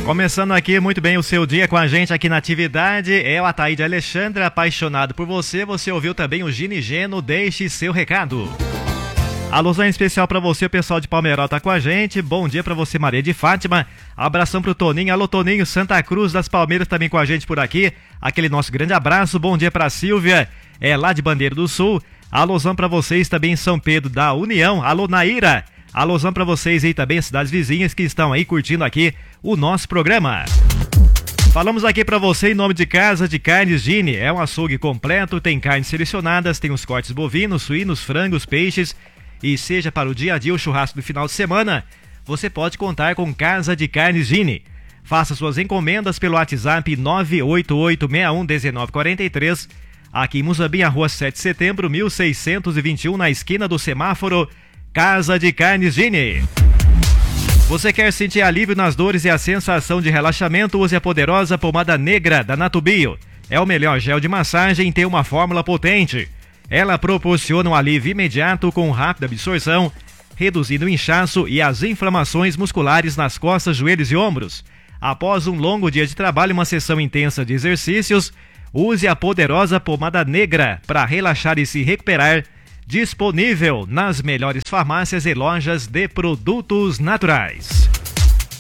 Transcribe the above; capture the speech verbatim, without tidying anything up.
Começando aqui muito bem o seu dia com a gente aqui na atividade, é o Ataíde Alexandre, apaixonado por você. Você ouviu também o Gini Geno, deixe seu recado. Alôzão especial pra você, o pessoal de Palmeiral tá com a gente. Bom dia pra você, Maria de Fátima. Abração pro Toninho. Alô, Toninho, Santa Cruz das Palmeiras também com a gente por aqui. Aquele nosso grande abraço. Bom dia pra Silvia, é lá de Bandeira do Sul. Alôzão pra vocês também em São Pedro da União. Alô, Naíra. Alôzão pra vocês aí também, cidades vizinhas que estão aí curtindo aqui o nosso programa. Falamos aqui pra você em nome de Casa de Carnes Gini. É um açougue completo, tem carnes selecionadas, tem os cortes bovinos, suínos, frangos, peixes. E seja para o dia a dia o churrasco do final de semana, você pode contar com Casa de Carnes Gini. Faça suas encomendas pelo WhatsApp nove oito oito seis um um nove quatro três. Aqui em Muzambinha, rua sete de setembro, mil seiscentos e vinte e um, na esquina do semáforo. Casa de Carnes Gini. Você quer sentir alívio nas dores e a sensação de relaxamento? Use a poderosa pomada negra da Natubio. É o melhor gel de massagem e tem uma fórmula potente. Ela proporciona um alívio imediato com rápida absorção, reduzindo o inchaço e as inflamações musculares nas costas, joelhos e ombros. Após um longo dia de trabalho e uma sessão intensa de exercícios, use a poderosa pomada negra para relaxar e se recuperar. Disponível nas melhores farmácias e lojas de produtos naturais.